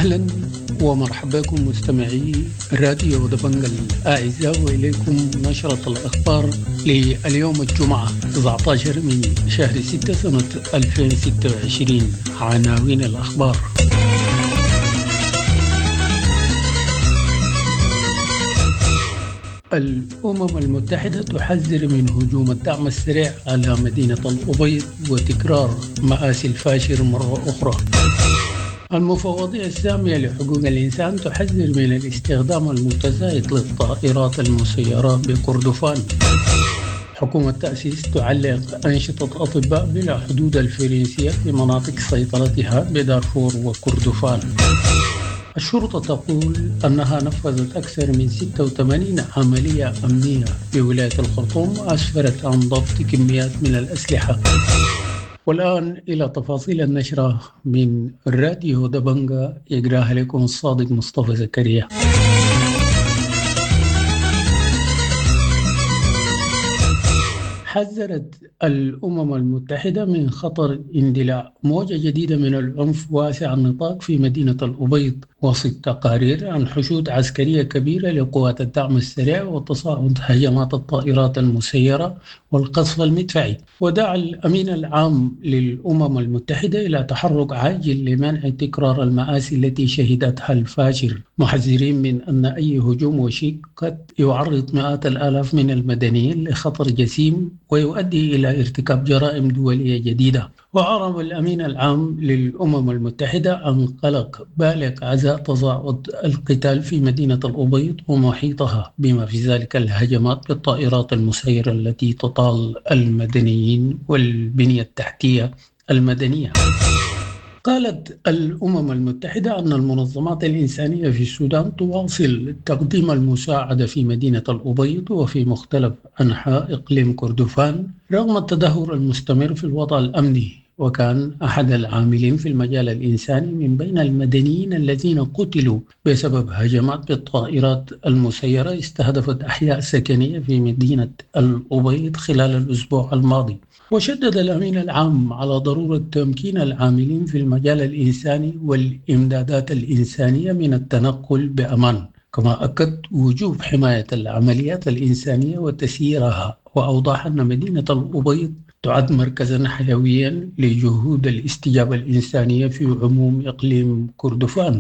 أهلا ومرحبا بكم مستمعي راديو دبنج الأعزاء، وإليكم نشرة الأخبار لليوم الجمعة 19 من شهر 6 سنة 2026. عناوين الأخبار: الأمم المتحدة تحذر من هجوم الدعم السريع على مدينة الأبيض وتكرار مآسي الفاشر مرة أخرى. المفوضية السامية لحقوق الإنسان تحذر من الاستخدام المتزايد للطائرات المسيرة بكردفان. حكومة تأسيس تعلق أنشطة أطباء بلا حدود الفرنسية في مناطق سيطرتها بدارفور وكردفان. الشرطة تقول أنها نفذت أكثر من 86 عملية أمنية في ولاية الخرطوم، أسفرت عن ضبط كميات من الأسلحة. والآن إلى تفاصيل النشرة من الراديو دبنجة، يقراها لكم الصادق مصطفى زكريا. حذرت الأمم المتحدة من خطر اندلاع موجة جديدة من العنف واسع النطاق في مدينة الأبيض، وسط تقارير عن حشود عسكرية كبيرة لقوات الدعم السريع وتصاعد هجمات الطائرات المسيرة والقصف المدفعي. ودعا الأمين العام للأمم المتحدة إلى تحرك عاجل لمنع تكرار المآسي التي شهدتها الفاجر، محذرين من أن أي هجوم وشيك قد يعرض مئات الآلاف من المدنيين لخطر جسيم ويؤدي إلى ارتكاب جرائم دولية جديدة. وأعرب الأمين العام للأمم المتحدة عن قلق بالغ عزاء تصاعد القتال في مدينة الأبيض ومحيطها، بما في ذلك الهجمات بالطائرات المسيرة التي تطال المدنيين والبنية التحتية المدنية. قالت الأمم المتحدة أن المنظمات الإنسانية في السودان تواصل تقديم المساعدة في مدينة الأبيض وفي مختلف أنحاء إقليم كردفان رغم التدهور المستمر في الوضع الأمني. وكان أحد العاملين في المجال الإنساني من بين المدنيين الذين قتلوا بسبب هجمات بالطائرات المسيرة استهدفت أحياء سكنية في مدينة الأبيض خلال الأسبوع الماضي. وشدد الأمين العام على ضرورة تمكين العاملين في المجال الإنساني والإمدادات الإنسانية من التنقل بأمان، كما أكد وجوب حماية العمليات الإنسانية وتسييرها، وأوضح أن مدينة الأبيض تعد مركزا حيويا لجهود الاستجابة الإنسانية في عموم إقليم كردفان.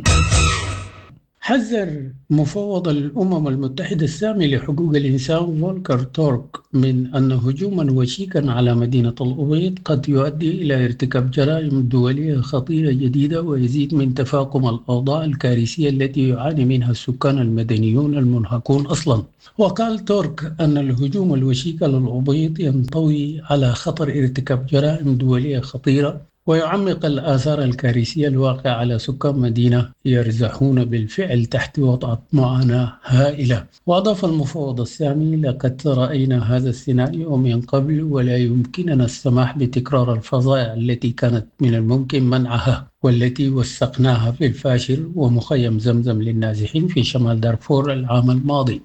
حذر مفوض الأمم المتحدة السامي لحقوق الإنسان فولكر تورك من أن هجوما وشيكا على مدينة الأبيض قد يؤدي إلى ارتكاب جرائم دولية خطيرة جديدة ويزيد من تفاقم الأوضاع الكارثية التي يعاني منها السكان المدنيون المنهكون أصلا. وقال تورك أن الهجوم الوشيك للأبيض ينطوي على خطر ارتكاب جرائم دولية خطيرة ويعمق الآثار الكارثية الواقعة على سكان مدينة يرزحون بالفعل تحت وضع معاناة هائلة. وأضاف المفوض السامي: لقد رأينا هذا السيناريو من قبل ولا يمكننا السماح بتكرار الفظائع التي كانت من الممكن منعها والتي وثقناها في الفاشر ومخيم زمزم للنازحين في شمال دارفور العام الماضي.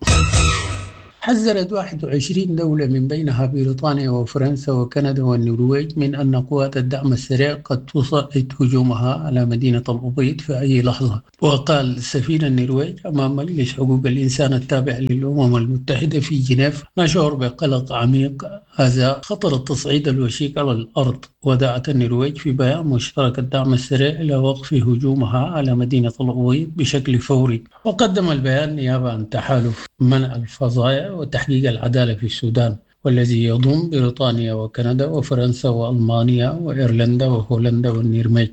حذرت 21 دولة من بينها بريطانيا وفرنسا وكندا والنرويج من أن قوات الدعم السريع قد تصعد هجومها على مدينة الأبيض في أي لحظة. وقال سفير النرويج أمام مجلس حقوق الإنسان التابع للأمم المتحدة في جنيف: نشعر بقلق عميق، هذا خطر التصعيد الوشيك على الأرض. ودعت النرويج في بيان مشترك الدعم السريع إلى وقف هجومها على مدينة الأبيض بشكل فوري. وقدم البيان نيابة عن تحالف منع الفظائع وتحقيق العدالة في السودان، والذي يضم بريطانيا وكندا وفرنسا وألمانيا وإيرلندا وهولندا والنرويج.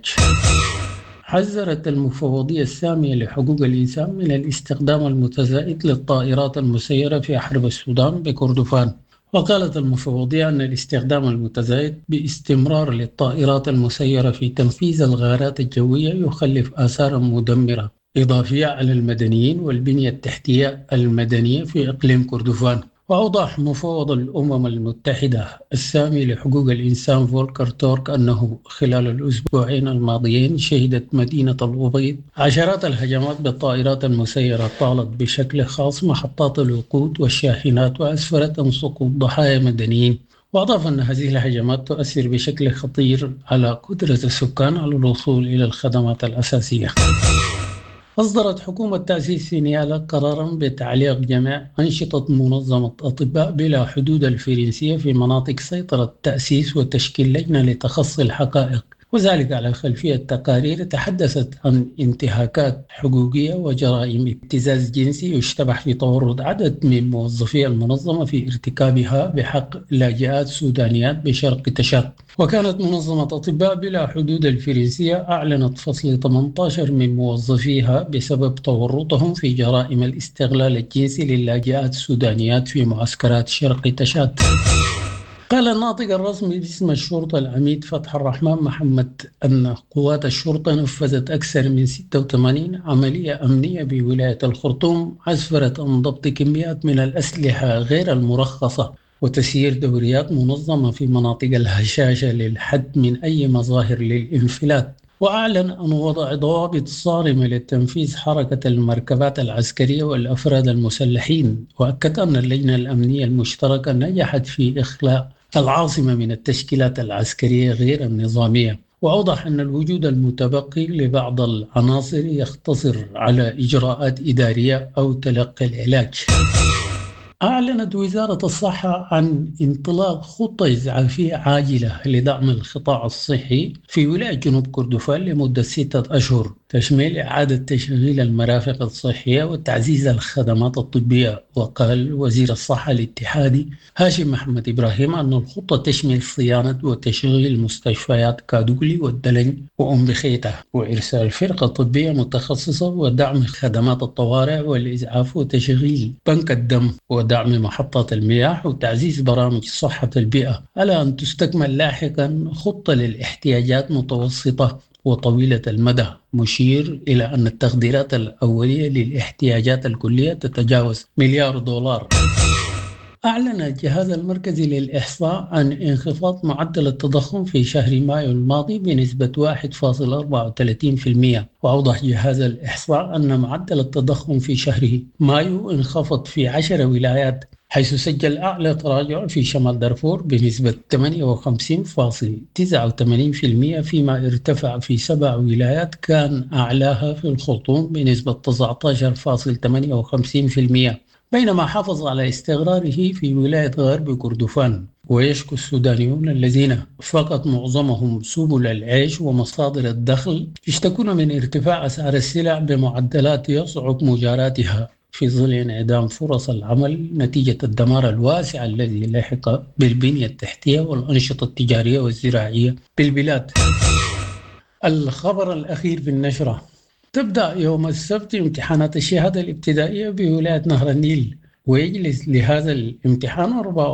حذرت المفوضية السامية لحقوق الإنسان من الاستخدام المتزايد للطائرات المسيرة في حرب السودان بكردفان. وقالت المفوضية أن الاستخدام المتزايد باستمرار للطائرات المسيرة في تنفيذ الغارات الجوية يخلف آثارا مدمرة إضافية على المدنيين والبنية التحتية المدنية في إقليم كردفان. وأوضح مفوض الأمم المتحدة السامي لحقوق الإنسان فولكر تورك أنه خلال الأسبوعين الماضيين شهدت مدينة الأبيض عشرات الهجمات بالطائرات المسيرة طالت بشكل خاص محطات الوقود والشاحنات وأسفرت عن سقوط ضحايا مدنيين. وأضاف أن هذه الهجمات تؤثر بشكل خطير على قدرة السكان على الوصول إلى الخدمات الأساسية. أصدرت حكومة تأسيس سينيالا قرارا بتعليق جميع أنشطة منظمة أطباء بلا حدود الفرنسية في مناطق سيطرة تأسيس وتشكيل لجنة لتخصي الحقائق، وذلك على خلفية تقارير تحدثت عن انتهاكات حقوقية وجرائم ابتزاز جنسي يشتبه في تورط عدد من موظفي المنظمة في ارتكابها بحق لاجئات سودانيات بشرق تشاد. وكانت منظمة أطباء بلا حدود الفرنسية أعلنت فصل 18 من موظفيها بسبب تورطهم في جرائم الاستغلال الجنسي للاجئات السودانيات في معسكرات شرق تشاد. قال الناطق الرسمي باسم الشرطة العميد فتح الرحمن محمد أن قوات الشرطة نفذت أكثر من 86 عملية أمنية بولاية الخرطوم أسفرت عن ضبط كميات من الأسلحة غير المرخصة وتسيير دوريات منظمة في مناطق الهشاشة للحد من أي مظاهر للانفلات. وأعلن عن وضع ضوابط صارمة لتنفيذ حركة المركبات العسكرية والأفراد المسلحين، وأكد أن اللجنة الأمنية المشتركة نجحت في إخلاء العاصمة من التشكيلات العسكرية غير النظامية، وأوضح أن الوجود المتبقي لبعض العناصر يختصر على إجراءات إدارية أو تلقي العلاج. أعلنت وزارة الصحة عن انطلاق خطة إسعافية عاجلة لدعم القطاع الصحي في ولاية جنوب كردفان لمدة 6 أشهر، تشمل إعادة تشغيل المرافق الصحية وتعزيز الخدمات الطبية. وقال وزير الصحة الاتحادي هاشم محمد إبراهيم أن الخطة تشمل صيانة وتشغيل مستشفيات كادوغلي والدلنج وأم بخيتة، وإرسال فرقة طبية متخصصة، ودعم خدمات الطوارئ والإسعاف، وتشغيل بنك الدم، ودعم محطات المياه، وتعزيز برامج صحة البيئة، على أن تستكمل لاحقا خطة للاحتياجات متوسطة وطويلة المدى، مشير إلى أن التقديرات الأولية للاحتياجات الكلية تتجاوز $1,000,000,000. أعلن الجهاز المركزي للإحصاء عن انخفاض معدل التضخم في شهر مايو الماضي بنسبة 1.34%، وأوضح جهاز الإحصاء أن معدل التضخم في شهر مايو انخفض في 10 ولايات، حيث سجل أعلى تراجع في شمال دارفور بنسبة 58.89%، فيما ارتفع في 7 ولايات كان أعلاها في الخرطوم بنسبة 19.58%، بينما حافظ على استقراره في ولاية غرب كردفان. ويشكو السودانيون الذين فقط معظمهم سبل العيش ومصادر الدخل يشتكون من ارتفاع أسعار السلع بمعدلات يصعب مجاراتها في ظل انعدام فرص العمل نتيجة الدمار الواسع الذي لحق بالبنية التحتية والأنشطة التجارية والزراعية بالبلاد. الخبر الأخير في النشرة: تبدأ يوم السبت امتحانات الشهادة الابتدائية بولاية نهر النيل، ويجلس لهذا الامتحان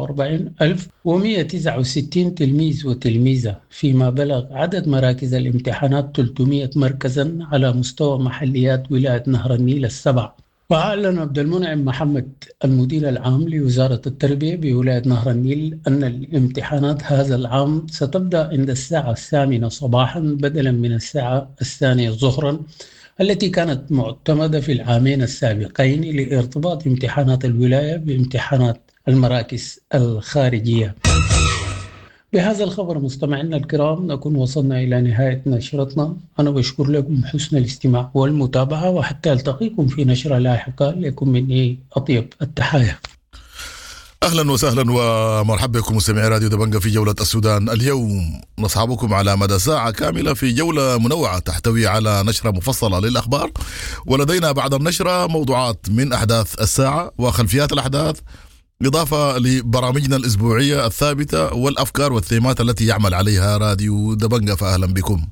44,169 تلميذ وتلميذة، فيما بلغ عدد مراكز الامتحانات 300 مركزا على مستوى محليات ولاية نهر النيل ال7. وأعلن عبد المنعم محمد المدير العام لوزارة التربية بولاية نهر النيل أن الامتحانات هذا العام ستبدأ عند الساعة 8 صباحا بدلا من الساعة 2 ظهرا التي كانت معتمدة في العامين السابقين لارتباط امتحانات الولاية بامتحانات المراكز الخارجية. بهذا الخبر مستمعينا الكرام نكون وصلنا إلى نهاية نشرتنا. أنا بشكر لكم حسن الاستماع والمتابعة، وحتى ألتقيكم في نشرة لاحقة لكم مني أطيب التحايا. أهلا وسهلا ومرحبا بكم مستمعي راديو دبنجة في جولة السودان. اليوم نصحبكم على مدى ساعة كاملة في جولة منوعة تحتوي على نشرة مفصلة للأخبار، ولدينا بعد النشرة موضوعات من أحداث الساعة وخلفيات الأحداث، إضافة لبرامجنا الأسبوعية الثابتة والأفكار والثيمات التي يعمل عليها راديو دبنجة. فأهلا بكم.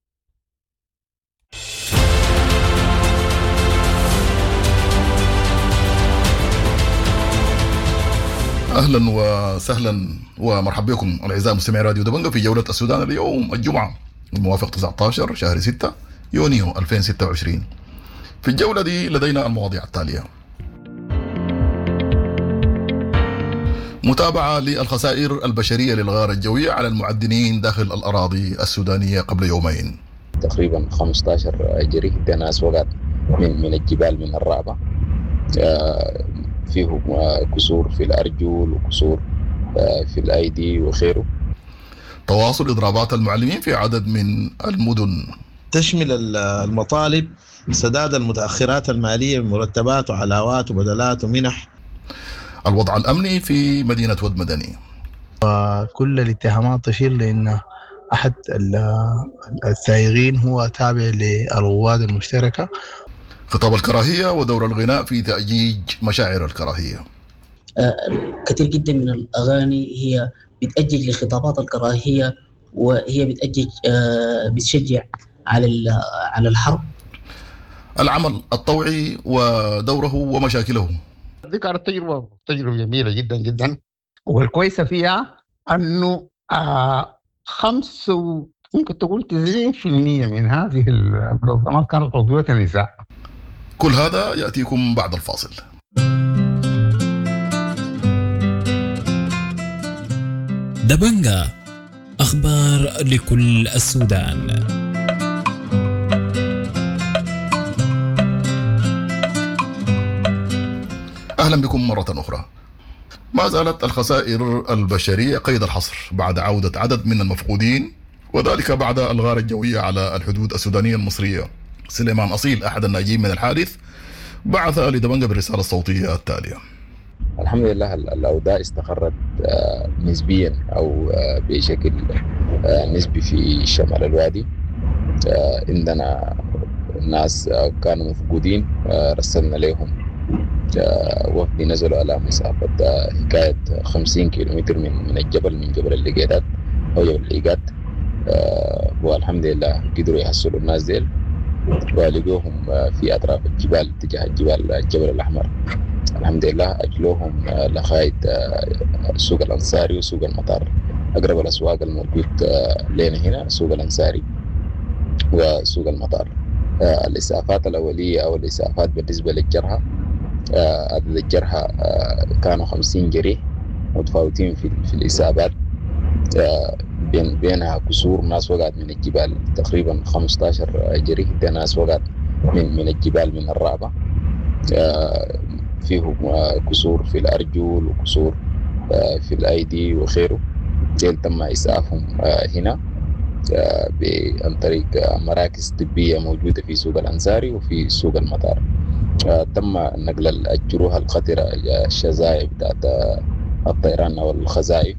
أهلا وسهلا ومرحبا بكم الأعزاء مستمعي راديو دبنجة في جولة السودان اليوم الجمعة الموافق 19 شهر 6 يونيو 2026. في الجولة دي لدينا المواضيع التالية: متابعة للخسائر البشرية للغارة الجوية على المعدنين داخل الأراضي السودانية قبل يومين. تقريبا 15 جريدة ناس وقعت من الجبال من الرعبة، فيه كسور في الأرجل وكسور في الأيدي وخيره. تواصل إضرابات المعلمين في عدد من المدن تشمل المطالب سداد المتأخرات المالية من مرتبات وعلاوات وبدلات ومنح. الوضع الأمني في مدينة ود مدني، كل الاتهامات تشير لأن أحد الثائرين هو تابع للرواد المشتركة. خطاب الكراهية ودور الغناء في تأجيج مشاعر الكراهية. كثير جدا من الأغاني هي بتأجج لخطابات الكراهية، وهي بتأجج بتشجع على الحرب. العمل الطوعي ودوره ومشاكله. ذكر تجربة جميلة جدا جدا، والكويسة فيها أنه ممكن تقول 90% من هذه المنظمات كانت عضوية النساء. كل هذا يأتيكم بعد الفاصل. دبنجة، أخبار لكل السودان. أهلا بكم مرة أخرى. ما زالت الخسائر البشرية قيد الحصر بعد عودة عدد من المفقودين، وذلك بعد الغار الجوية على الحدود السودانية المصرية. سليمان أصيل أحد الناجين من الحادث بعث لدبنجة بالرسالة الصوتية التالية. الحمد لله الأوضاع استقرت نسبيا أو بشكل نسبي في شمال الوادي. عندنا ناس كانوا مفقودين، رسلنا لهم وفد نزلوا على مسافة حكاية 50 كيلومتر من الجبل، من جبل الليقات أو جبل الليقات. والحمد لله قدروا يحصلوا الناس ديل ولقوهم في أطراف الجبال تجاه الجبل الأحمر. الحمد لله أجلوهم لغاية سوق الأنصاري وسوق المطار، أقرب الأسواق الموجود لنا هنا سوق الأنصاري وسوق المطار. الإسعافات الأولية أو الإسعافات بالنسبة للجرحى، عدد الجرحى كانوا 50 جريح متفاوتين في الإصابات، بينها كسور، ناس وقعت من الجبال تقريبا 15 جريح، ناس وقعت من الجبال من الرعبة، فيه كسور في الأرجل وكسور في الأيدي وغيره. تم إسعافهم هنا عن طريق مراكز طبية موجودة في سوق الأنصاري وفي سوق المطار. تم نقل الجروح الخطرة، الشظايا بتاعت الطيران أو الخزائف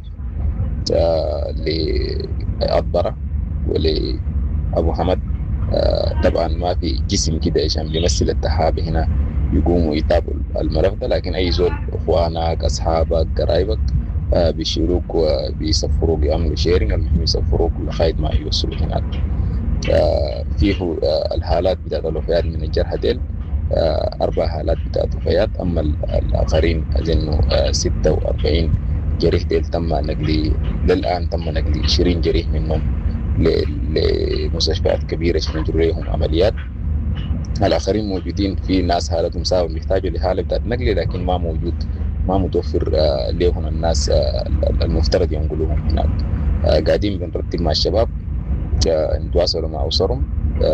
لأطبرة ولأبو حمد. طبعا ما في جسم كده عشان بيمثل التحابي هنا يقوموا يتابعوا الملف ده، لكن أي زول إخوانك أصحابك قرايبك بيشيلوك وبيسفروك، يعملوا شيرنج، المهم يسفروك لغاية ما يوصلوا هناك. فيه الحالات بتاعت الوفيات من الجرحى ديل 4 حالات بتاعت وفيات، أما الآخرين أظنوا 46 جريح ديل تم نقلي للآن، تم نقلي 20 جريح منهم لمستشفيات كبيرة عشان يجروا لهم عمليات. الآخرين موجودين، في ناس حالتهم صعبة بيحتاجوا لحالة بتاعت نقل، لكن ما متوفر لهم الناس المفترض ينقلوهم هناك. قاعدين بنرتب مع الشباب نتواصلوا مع أسرهم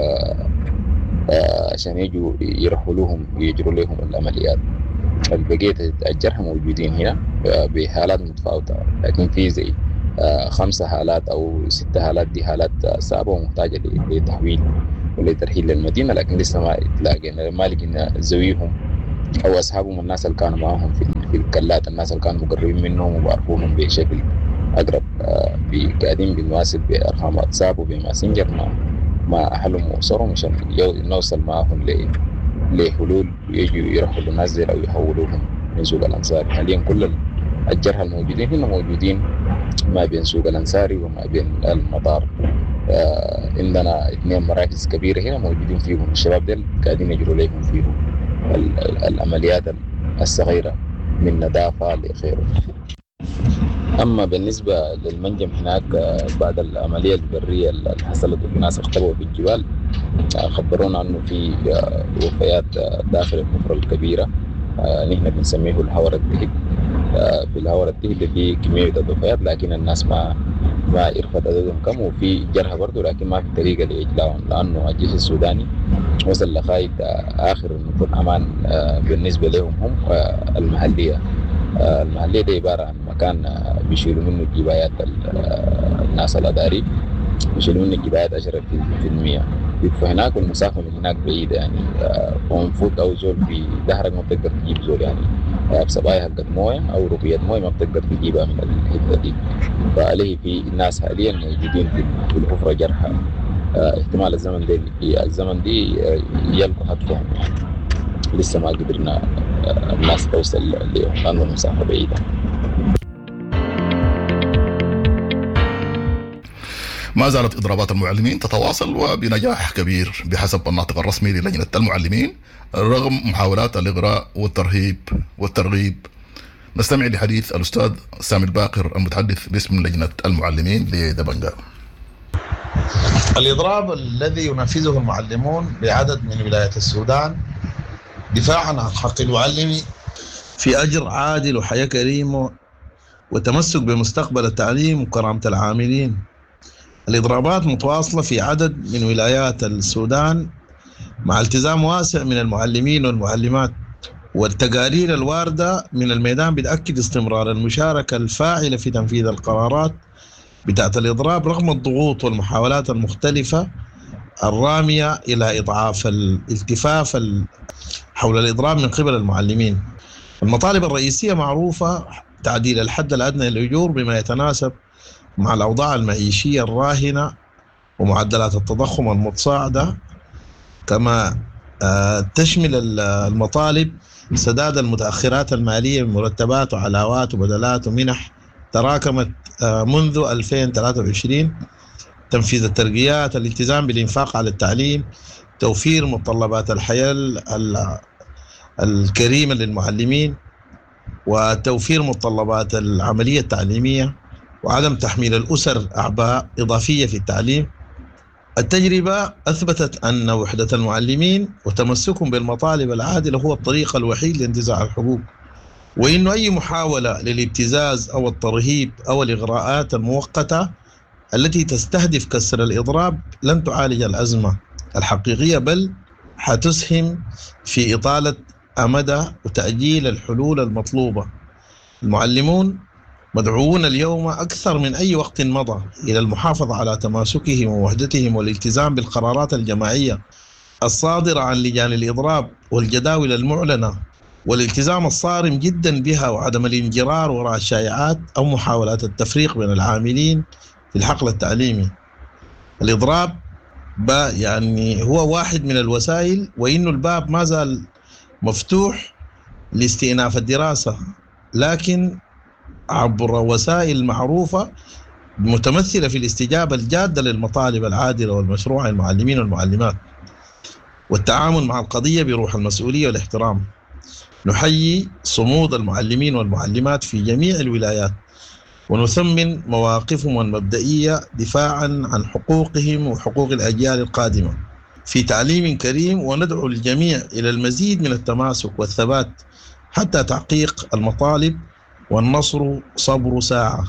عشان يجوا يرحلوهم ويجروا لهم العمليات. البقية الجرحى موجودين هنا بحالات متفاوتة، لكن في زي 5 حالات أو 6 حالات دي حالات صعبة ومحتاجة لتحويل ولترحيل للمدينة، لكن لسه ما لقينا زويهم أو أصحابهم، الناس اللي كانوا معهم في الكلات، الناس اللي كانوا مقربين منهم وبعرفوهم بشكل أقرب. قاعدين بنواصل بأرقام واتساب وبماسنجر مع أهلهم وأسرهم عشان نوصل معهم لحلول ويجوا يرحلوا الناس دي أو يحولوهم من سوق الأنصاري. حاليا كل الجرحى الموجودين هنا موجودين ما بين سوق الأنصاري وما بين المطار. عندنا 2 مراكز كبيرة هنا موجودين فيهم الشباب ديل، قاعدين يجروا لهم فيهم العمليات الصغيرة من نظافة لغيره. أما بالنسبة للمنجم هناك بعد العملية البرية اللي حصلت والناس اختبوا في الجبال، خبرونا أنه في وفيات داخل الحفرة الكبيرة، نحن بنسميه الهورة الدهب. في الهورة الدهب في كمية الوفيات، لكن الناس ما عرفت عددهم كم، وفي جرحى برضو لكن ما في طريقة لإجلاهم، لأنه الجيش السوداني وصل لغاية آخر نقطة أمان بالنسبة لهم هم المحلية. المحلية دي عبارة عن مكان بيشيلوا منه الجبايات، الناس الأداري بيشيلوا منه الجبايات 10%، بيدفع هناك والمسافة من هناك بعيدة يعني. ومفوت أو زول في ظهرك ما بتقدر تجيب زول يعني بصبايا حقت موية أو رقية موية ما بتقدر تجيبها من الحتة دي. فعليه في ناس حاليا موجودين في الحفرة جرحى. احتمال الزمن دي يلقوا هدفهم يعني. لسه ما قدرنا الناس توصل لهم لأنه المسافة بعيدة. ما زالت إضرابات المعلمين تتواصل وبنجاح كبير بحسب الناطق الرسمي للجنة المعلمين رغم محاولات الإغراء والترغيب. نستمع لحديث الأستاذ سامي الباقر المتحدث باسم لجنة المعلمين لدبنجا. الإضراب الذي ينفذه المعلمون بعدد من ولايات السودان دفاعا عن حق المعلم في أجر عادل وحياة كريمة وتمسك بمستقبل التعليم وكرامة العاملين. الإضرابات متواصلة في عدد من ولايات السودان مع التزام واسع من المعلمين والمعلمات، والتقارير الواردة من الميدان بتأكد استمرار المشاركة الفاعلة في تنفيذ القرارات بتاعت الإضراب رغم الضغوط والمحاولات المختلفة الرامية إلى إضعاف الالتفاف حول الإضراب من قبل المعلمين. المطالب الرئيسية معروفة: تعديل الحد الأدنى للأجور بما يتناسب مع الأوضاع المعيشية الراهنة ومعدلات التضخم المتصاعدة، كما تشمل المطالب سداد المتأخرات المالية من مرتبات وعلاوات وبدلات ومنح تراكمت منذ 2023، تنفيذ الترقيات، الالتزام بالإنفاق على التعليم، توفير متطلبات الحياة الكريمة للمعلمين، وتوفير متطلبات العملية التعليمية، وعدم تحميل الأسر أعباء إضافية في التعليم. التجربة أثبتت أن وحدة المعلمين وتمسكهم بالمطالب العادلة هو الطريق الوحيد لانتزاع الحقوق، وإنه أي محاولة للابتزاز أو الترهيب أو الإغراءات المؤقتة التي تستهدف كسر الإضراب لن تعالج الأزمة الحقيقية، بل حتسهم في إطالة أمد وتأجيل الحلول المطلوبة. المعلمون مدعوون اليوم أكثر من أي وقت مضى إلى المحافظة على تماسكهم ووحدتهم والالتزام بالقرارات الجماعية الصادرة عن لجان الإضراب والجداول المعلنة، والالتزام الصارم جدا بها، وعدم الانجرار وراء الشائعات أو محاولات التفريق بين العاملين في الحقل التعليمي. الإضراب يعني هو واحد من الوسائل، وإنه الباب ما زال مفتوح لاستئناف الدراسة، لكن عبر وسائل معروفة متمثلة في الاستجابة الجادة للمطالب العادلة والمشروعة للمعلمين والمعلمات والتعامل مع القضية بروح المسؤولية والاحترام. نحيي صمود المعلمين والمعلمات في جميع الولايات ونثمن مواقفهم المبدئية دفاعا عن حقوقهم وحقوق الأجيال القادمة في تعليم كريم، وندعو الجميع إلى المزيد من التماسك والثبات حتى تحقيق المطالب، والنصر صبر ساعة.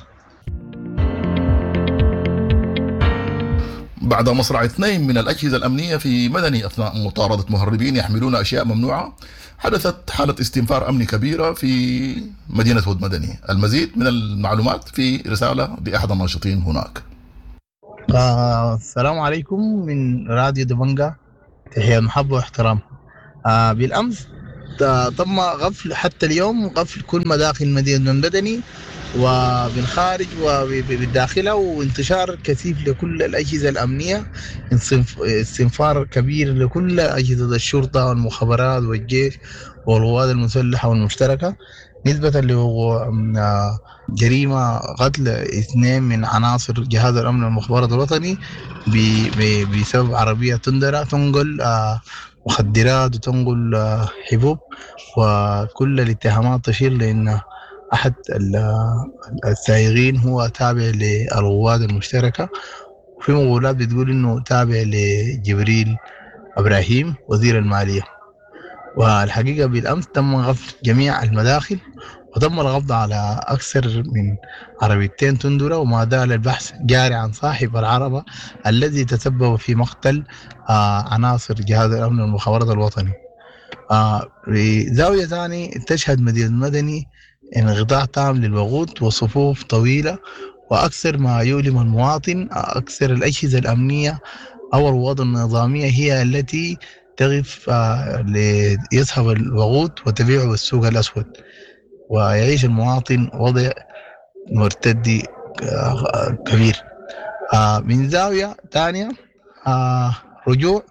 بعد مصرع 2 من الأجهزة الأمنية في مدني أثناء مطاردة مهربين يحملون أشياء ممنوعة، حدثت حالة استنفار أمني كبيرة في مدينة هود مدني. المزيد من المعلومات في رسالة لأحد الناشطين هناك. السلام عليكم من راديو دبنجا، تحية محبة واحترام. بالأمس تم غفل حتى اليوم غفل كل مداخل مدينة مدني وبالخارج وبالداخلة، وانتشار كثيف لكل الأجهزة الأمنية، استنفار كبير لكل أجهزة الشرطة والمخابرات والجيش والقوات المسلحة والمشتركة، نسبة لوقوع جريمة قتل 2 من عناصر جهاز الأمن والمخابرات الوطني بسبب عربية تندرة تنقل مخدرات وتنقل حبوب، وكل الاتهامات تشير لأن أحد السائقين هو تابع للقوات المشتركة، وفي مقولات بتقول إنه تابع لجبريل إبراهيم وزير المالية. والحقيقة بالأمس تم غفل جميع المداخل وتم القبض على أكثر من عربيتين تندرة، وما زال البحث جاري عن صاحب العربة الذي تسبب في مقتل عناصر جهاز الأمن والمخابرات الوطني. بزاوية ثانية تشهد مدينة مدني انقطاع تام للوقود وصفوف طويلة، وأكثر ما يؤلم المواطن أكثر الأجهزة الأمنية أو الرواد النظامية هي التي تقف ليسحب الوقود وتبيعه بالسوق الأسود، ويعيش المواطن وضع مرتدي كبير. من زاوية ثانية رجوع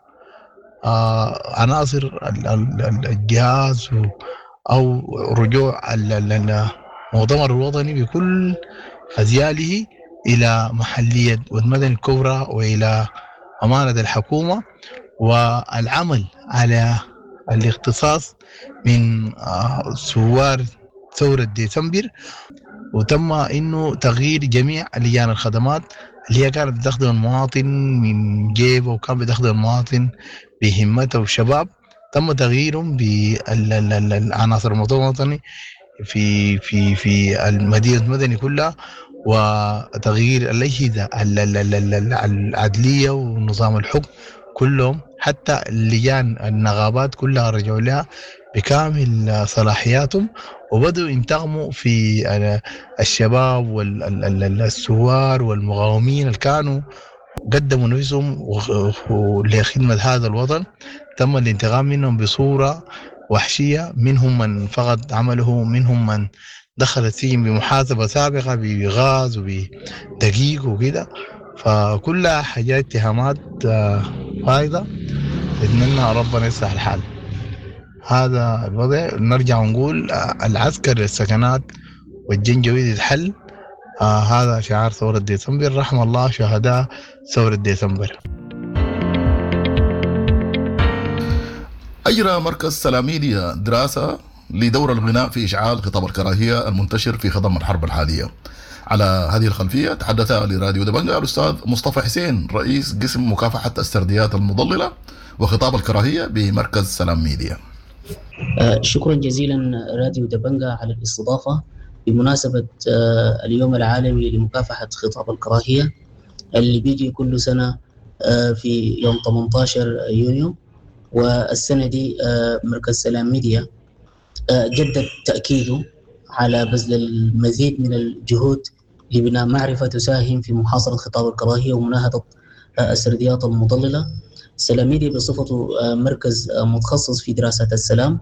عناصر الجهاز أو رجوع المؤتمر الوطني بكل أزياله إلى محلية والمدن الكبرى وإلى أمانة الحكومة، والعمل على الاختصاص من ثوار ثورة ديسمبر، وتم إنه تغيير جميع لجان الخدمات اللي هي كانت بتخدم المواطن من جيبه وكان بتخدم المواطن بهمته والشباب، تم تغييرهم بالعناصر المؤتمر الوطني في المدينة المدني كلها، وتغيير الأجهزة العدلية ونظام الحكم كلهم، حتى اللجان النغابات كلها رجعوا لها بكامل صلاحياتهم، وبدأوا ينتقموا في الشباب والثوار والمقاومين اللي كانوا قدموا نفسهم لخدمة هذا الوطن. تم الانتقام منهم بصورة وحشية، منهم من فقد عمله، منهم من دخل السجن بمحاسبة سابقة بغاز وبدقيق وكده، فكلها حاجات اتهامات فايضة. نتمنى ربنا يصلح الحال. هذا الوضع. نرجع ونقول العسكر للسكنات والجنجويد الحل. هذا شعار ثورة ديسمبر. رحم الله شهداء ثورة ديسمبر. أجرى مركز سلاميديا دراسة لدور الغناء في إشعال خطاب الكراهية المنتشر في خضم الحرب الحالية. على هذه الخلفية تحدث لراديو دبنجة الأستاذ مصطفى حسين رئيس قسم مكافحة السرديات المضللة وخطاب الكراهية بمركز سلام ميديا. شكرا جزيلا راديو دبنجة على الاستضافة بمناسبة اليوم العالمي لمكافحة خطاب الكراهية اللي بيجي كل سنة في يوم 18 يونيو. والسنة دي مركز سلام ميديا جدد تأكيده على بذل المزيد من الجهود لبناء معرفة تساهم في محاصرة خطاب الكراهية ومناهضة السرديات المضللة. سلام ميديا بصفته مركز متخصص في دراسة السلام،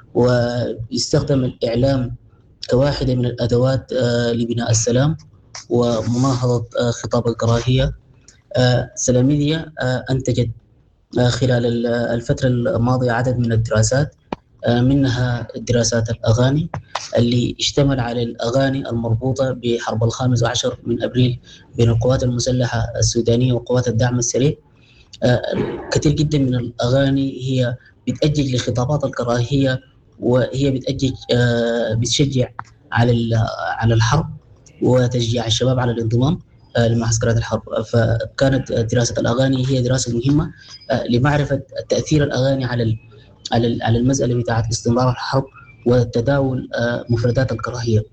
ويستخدم الإعلام كواحدة من الأدوات لبناء السلام ومناهضة خطاب الكراهية. سلام ميديا أنتجت خلال الفترة الماضية عدد من الدراسات، منها دراسات الأغاني اللي اشتمل على الأغاني المربوطة بحرب 15 من أبريل بين القوات المسلحة السودانية وقوات الدعم السريع. كثير جدا من الأغاني هي بتأجج لخطابات الكراهية، وهي بتشجع على الحرب وتشجيع الشباب على الانضمام لمعسكرات الحرب. فكانت دراسة الأغاني هي دراسة مهمة لمعرفة تأثير الأغاني على المسألة بتاعة استمرار الحرب وتداول مفردات الكراهية.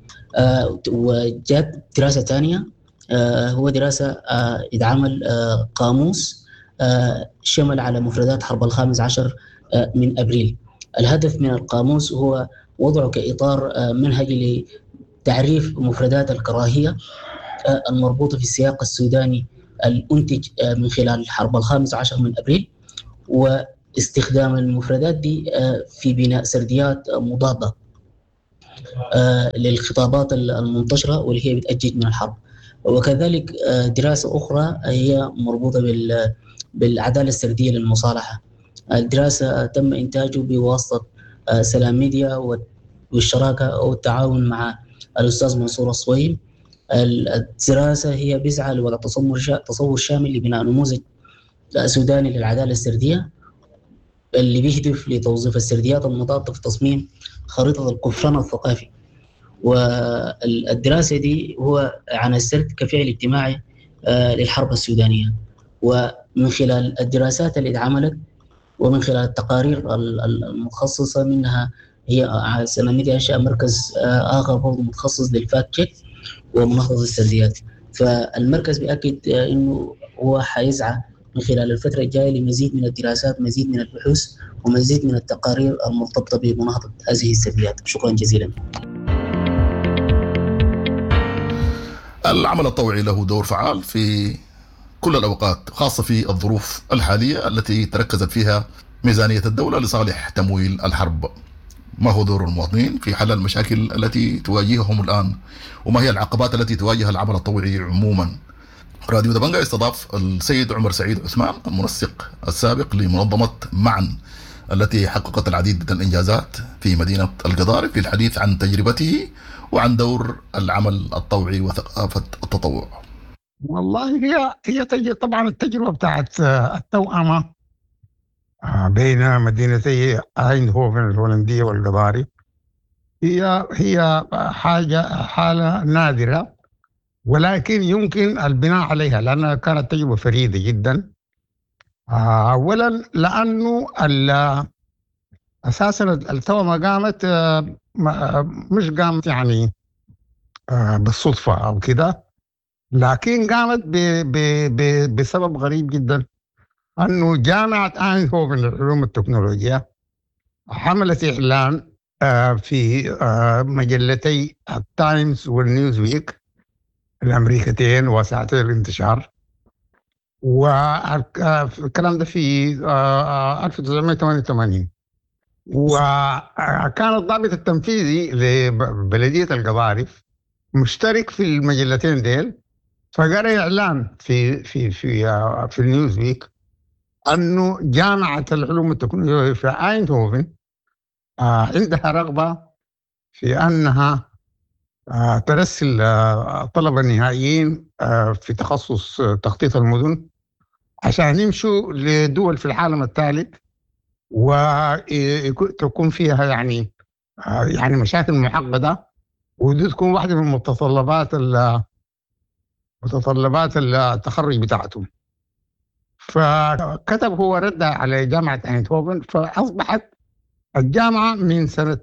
وجاءت دراسة ثانية، هو دراسة اتعمل قاموس شمل على مفردات حرب 15 من أبريل. الهدف من القاموس هو وضعه كإطار منهجي لتعريف مفردات الكراهية المربوطة في السياق السوداني الأنتج من خلال حرب 15 من أبريل، واستخدام المفردات دي في بناء سرديات مضادة للخطابات المنتشرة واللي هي بتأجج من الحرب. وكذلك دراسة أخرى هي مربوطة بالعدالة السردية للمصالحة. الدراسة تم إنتاجه بواسطة سلام ميديا والشراكة أو التعاون مع الأستاذ منصور الصويم. الدراسة هي بسعى لوضع تصور شامل لبناء نموذج سوداني للعدالة السردية اللي بيهدف لتوظيف السرديات المضادة في تصميم خريطة الكفران الثقافي. والدراسة دي هو عن السرد كفعل اجتماعي للحرب السودانية. ومن خلال الدراسات اللي اتعملت ومن خلال التقارير المتخصصة منها هي سلام ميديا أنشأ مركز آخر برضه متخصص للفاكت تشيك ومناهضة السرديات. فالمركز بيأكد إنه هو حيسعى من خلال الفترة الجاية لمزيد من الدراسات، مزيد من البحوث، ومزيد من التقارير المرتبطة بمناهضة هذه السرديات. شكرا جزيلا. العمل الطوعي له دور فعال في كل الأوقات، خاصة في الظروف الحالية التي تركزت فيها ميزانية الدولة لصالح تمويل الحرب. ما هو دور المواطنين في حل المشاكل التي تواجههم الآن؟ وما هي العقبات التي تواجه العمل الطوعي عموما؟ راديو دبنجا استضاف السيد عمر سعيد عثمان، المنسق السابق لمنظمة معا التي حققت العديد من الإنجازات في مدينة القضارف، في الحديث عن تجربته وعن دور العمل الطوعي وثقافة التطوع. والله هي طبعا التجربة بتاعت التوأمة بين مدينتي ايندهوفن الهولندية والقضارف هي حالة نادرة، ولكن يمكن البناء عليها لأنها كانت تجربة فريدة جدا. أولا لأنه أساسا التوأمة قامت مش قامت يعني بالصدفة أو كده، لكن قامت بسبب غريب جدا، أنه جامعة ايندهوفن للعلوم والتكنولوجيا حملت إعلان في مجلتي التايمز والنيوز ويك الأمريكتين وساعتي الانتشار، والكلام ده في 1988. وكان الضابط التنفيذي لبلدية القضارف مشترك في المجلتين ديل، فقرأ إعلان في النيوز ويك أنه جامعة العلوم والتكنولوجيا في ايندهوفن عندها رغبة في أنها ترسل طلبة نهائيين في تخصص تخطيط المدن عشان يمشوا لدول في العالم الثالث، وتكون فيها يعني مشاكل معقدة، ودي تكون واحدة من متطلبات التخرج بتاعتهم. فكتب هو رد على جامعة ايندهوفن، فأصبحت الجامعة من سنة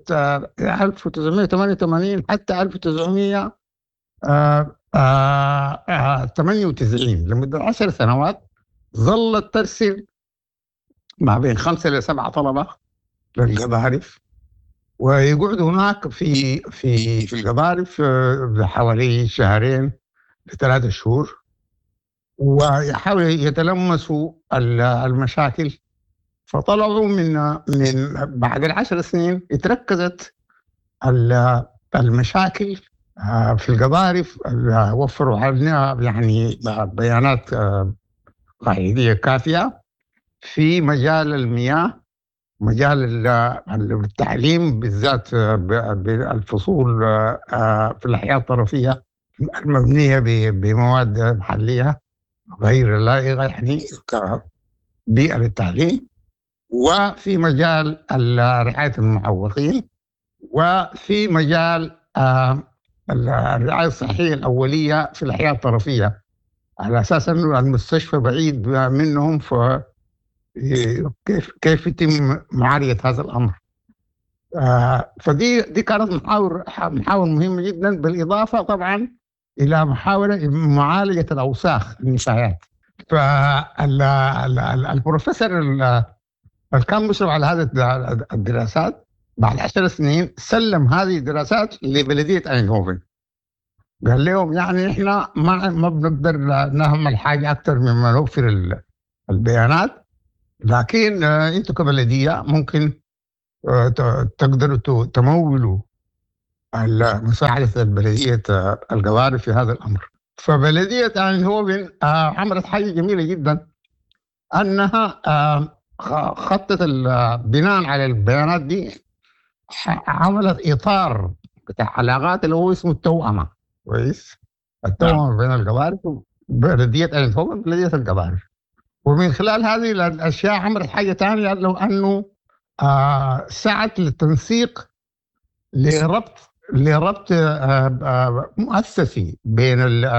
1988 حتى 1998 لمدة 10 سنوات ظلت ترسل ما بين 5 إلى 7 طلبة للقضارف، ويقعدوا هناك في القضارف حوالي 2 ل3 شهور، ويحاولوا يتلمسوا المشاكل. فطلعوا من بعد 10 سنين اتركزت المشاكل في القضارف، وفروا علينا يعني بيانات قاعدية كافية في مجال المياه، مجال التعليم بالذات بالفصول في الأحياء الطرفية المبنية بمواد محلية غير لائقة يعني كبيئة للتعليم، وفي مجال رعاية المعوقين، وفي مجال الرعاية الصحية الأولية في الأحياء الطرفية، على أساس أنه المستشفى بعيد منهم، كيف يتم معالجة هذا الأمر. فدي كانت محاور مهمة جدا، بالإضافة طبعا إلى محاولة معالجة الأوساخ النفايات. فالبروفيسور اللي كان مشرف على هذه الدراسات بعد 10 سنين سلم هذه الدراسات لبلدية ايندهوفن، قال لهم يعني احنا ما بنقدر نعمل حاجة أكثر مما نوفر البيانات، لكن انتم كبلدية ممكن تقدروا تمولوا مساعدة البلدية القضارف في هذا الأمر. فبلدية ايندهوفن عملت حاجة جميلة جدا، أنها خطت بناء على البيانات دي عملت إطار بتاع علاقات اللي هو اسمه التوأمة. كويس، التوأمة بين القضارف وبلدية ايندهوفن بلدية القضارف. ومن خلال هذه الأشياء عملت حاجة ثانية، لو أنه سعت للتنسيق لربط مؤسسي بين